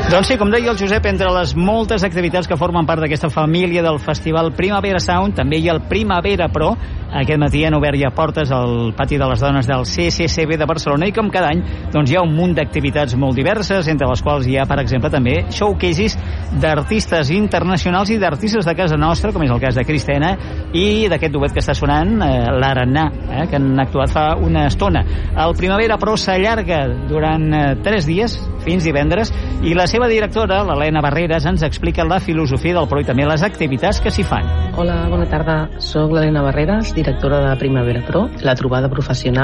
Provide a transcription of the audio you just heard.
Doncs sí, com deia el Josep, entre les moltes activitats que formen part d'aquesta família del festival Primavera Sound, també hi ha el Primavera Pro. Aquest matí han obert ja portes al pati de les dones del CCCB de Barcelona i com cada any doncs hi ha un munt d'activitats molt diverses, entre les quals hi ha, per exemple, també showcases d'artistes internacionals i d'artistes de casa nostra, com és el cas de Cristina i d'aquest duet que està sonant, l'Arannà, que han actuat fa una estona. El Primavera Pro s'allarga durant 3 dies, fins divendres, i la seva directora, l'Helena Barreras, ens explica la filosofia del Pro i també les activitats que s'hi fan. Hola, bona tarda. Soc l'Helena Barreras, directora de Primavera Pro, la trobada professional